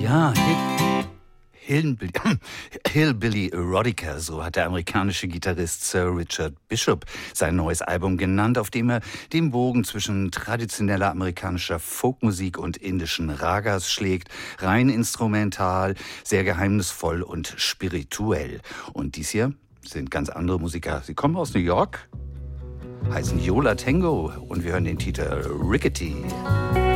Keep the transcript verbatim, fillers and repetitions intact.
Ja, Hill, Hillbilly, Hillbilly Erotica, so hat der amerikanische Gitarrist Sir Richard Bishop sein neues Album genannt, auf dem er den Bogen zwischen traditioneller amerikanischer Folkmusik und indischen Ragas schlägt, rein instrumental, sehr geheimnisvoll und spirituell. Und dies hier sind ganz andere Musiker. Sie kommen aus New York, heißen Yo La Tengo und wir hören den Titel Rickety.